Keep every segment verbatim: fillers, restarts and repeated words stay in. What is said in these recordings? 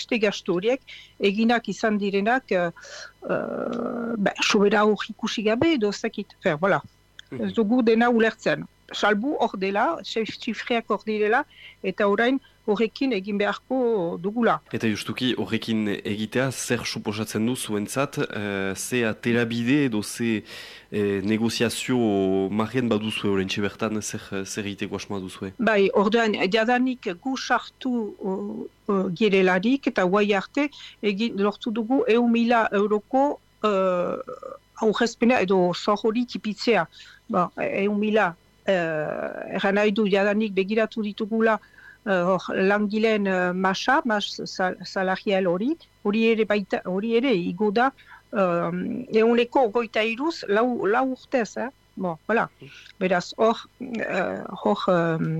beste gastu horiek eginak izan direnak uh, uh, ba, sobera hor ikusi gabe edo zakit, fer, voilà. Mm-hmm. Ez dugu dena ulertzen. Salbu hor dela, txifreak hor direla, eta orain horrekin egin beharko dugula. Eta justuki horrekin egitea, zer suposatzen du zuentzat, uh, ze aterabide edo ze eh, negoziazio margen baduzue horrentxe bertan, zer, zer egiteko asmoa duzue? Bai, orduan, jadanik gu sartu uh, uh, girelarik eta guai arte, egin lortu dugu eun mila euroko uh, aurrezpena edo zor hori tipitzea. Ba, eun mila Uh, Eran nahi du jadanik begiratu ditugula uh, langileen uh, masa, mas sal, salarial hori, hori ere baita, hori ere igo da um, euneko goita iruz lau, lau urtez, eh? Bon, voilà. Beraz, hor, uh, hor um,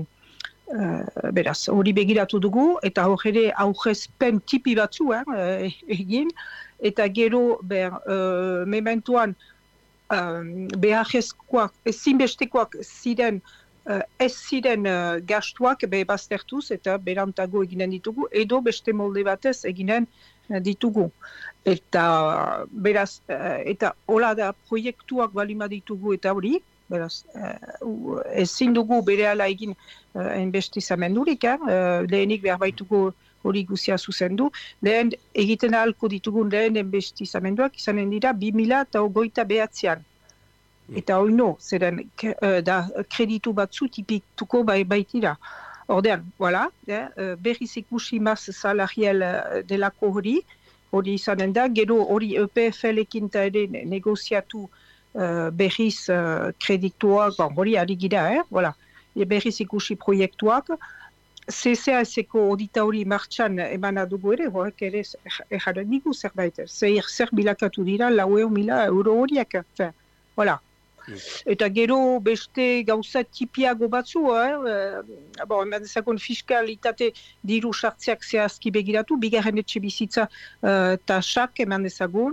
uh, beraz, hori begiratu dugu, eta hor ere aurrezpen tipi batzu eh, egin, eta gero ber, uh, mementuan Uh, beharrezkoak, ezinbestekoak ziren, uh, ez ziren uh, gastuak be baztertuz eta berantago eginen ditugu, edo beste molde batez eginen uh, ditugu. Eta beraz, uh, eta hola da proiektuak balima ditugu eta hori, beraz, uh, ezin dugu berehala egin uh, enbestizamendurik, eh? uh, lehenik behar baitugu hori guzia zuzendu. Lehen egiten ahalko ditugun lehen enbestizamenduak izanen dira bi mila eta hogeita behatzean. Eta oino, zeren da kreditu batzu tipituko bai baitira. Ordean, voilà, eh, berriz ikusi maz salarial delako hori, hori izanen da, gero hori E P F L-ekin eta ere negoziatu uh, berriz uh, kredituak, bon, hori ari gira, eh, voilà. Berriz ikusi proiektuak, C C A S-eko audita hori martxan emana dugu ere, horrek ere erraren digu zerbait. Zer, zer bilakatu dira laueun mila euro horiek. Enfin, voilà. Mm. Eta gero beste gauza tipiago batzu, eh? Bon, eman dezakon fiskalitate diru sartzeak zehazki begiratu, bigarren etxe bizitza uh, tasak eman dezagun,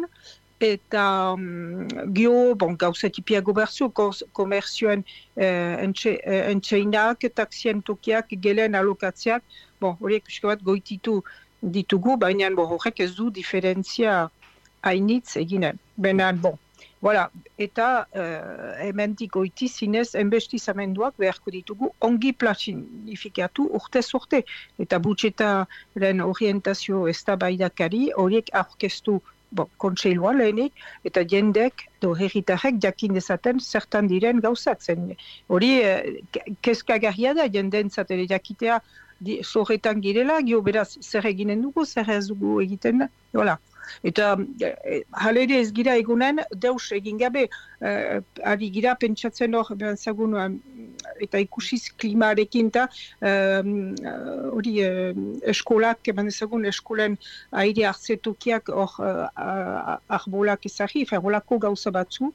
eta um, gio, bon, gauza tipiago berzu, komerzioen eh, entxeinak, taksien tokiak, gelen alokatziak, bon, horiek pixka bat goititu ditugu, baina bon, horrek ez du diferentzia hainitz eginen. Benan, bon, voilà, eta uh, hemendik goiti zinez enbestizamenduak beharko ditugu ongi planifikatu urtez urte, eta budgetaren orientazio eztabaidakari horiek aurkeztu bon, kontseilua lehenik, eta jendek, do herritarrek jakin dezaten zertan diren gauzak zen. Hori, eh, kezkagarria da, jendentzat ere jakitea di, zorretan girela, gio beraz zer eginen dugu, zer ez dugu egiten da, voilà. Eta eh, halere ez gira egunen, deus egin gabe, eh, ari gira pentsatzen hor, zagun, eta ikusiz klimarekin eta hori eh, eskolak, eman ezagun eskolen aire hartzetokiak hor uh, arbolak ezagri, ferrolako gauza batzu,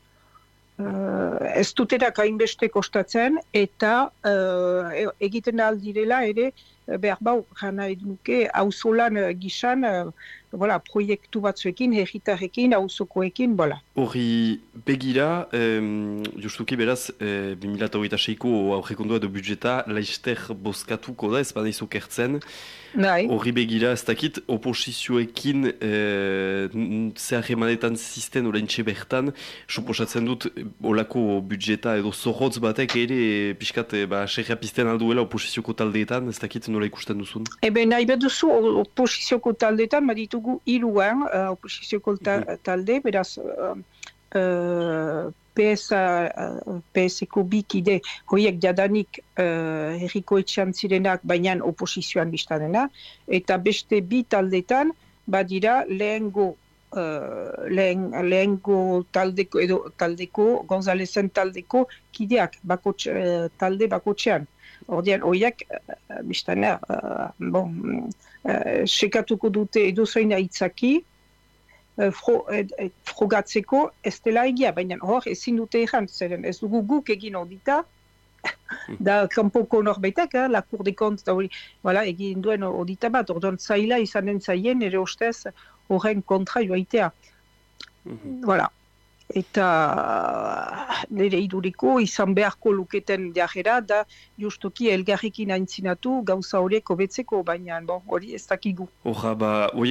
uh, ez dutenak hainbeste kostatzen, eta uh, egiten aldirela ere, behar bau, gana eduke, hauzolan gisan, uh, voilà, proiektu batzuekin, herritarrekin, hauzokoekin, voilà. Horri begira, um, justuki beraz, eh, bi mila hogeita seiko aurrekondua edo budjeta laister bozkatuko da, ez badaizu kertzen. Horri begira, ez dakit, oposizioekin eh, zeharremanetan zisten oraintxe bertan, suposatzen dut, olako budjeta edo zorrotz batek ere, pixkat, ba, serra pizten alduela oposizioko taldeetan, ez dakit nola ikusten duzun? Ebe, nahi beduzu, oposizioko taldeetan, baditugu hiruan, uh, oposizioko ta- talde, beraz, uh, uh, P S, uh, P S-eko bikide horiek jadanik uh, herriko etxean zirenak baina oposizioan biztanena, eta beste bi taldetan badira lehengo uh, lehen, lehengo taldeko edo taldeko, Gonzalezen taldeko kideak bakotx, uh, talde bakotxean. Ordean, horiek, uh, biztana, uh, bon, uh, sekatuko dute edo zoina itzaki, Fro, ed, ed, frogatzeko ez dela egia, baina hor ezin dute egan, zeren ez dugu guk egin audita, da kanpoko norbaitek, eh, la Cour des Comptes, da hori, voilà, egin duen audita bat, orduan zaila izanen zaien ere ustez horren kontra joaitea. Mm-hmm. Voilà. Eta nire iduriko izan beharko luketen jarrera da justuki elgarrekin aintzinatu gauza horiek hobetzeko, baina bon, hori ez dakigu. Horra, ba,